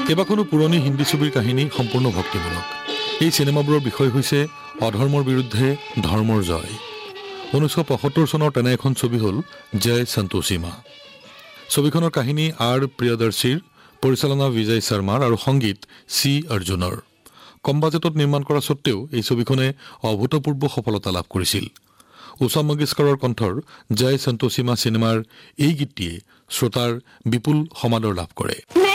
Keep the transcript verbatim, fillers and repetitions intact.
কেইবাখনো পুৰণি হিন্দী ছবিৰ কাহিনী সম্পূৰ্ণ ভক্তিমূলক এই চিনেমাবোৰৰ বিষয় হৈছে অধৰ্মৰ বিৰুদ্ধে ধৰ্মৰ জয় ঊনৈছশ পঁয়সত্তৰ চনৰ তেনে এখন ছবি হ'ল জয় সন্তোষী মা ছবিখনৰ কাহিনী আৰ প্ৰিয়দৰ্শীৰ পৰিচালনা বিজয় শৰ্মাৰ আৰু সংগীত চি অৰ্জুনৰ কম বাজেটত নিৰ্মাণ কৰা স্বত্তেও এই ছবিখনে অভূতপূৰ্ব সফলতা লাভ কৰিছিল উষা মংগেশকাৰৰ কণ্ঠৰ জয় সন্তোষী মা চিনেমাৰ এই গীতটিয়ে শ্ৰোতাৰ বিপুল সমাদৰ লাভ কৰে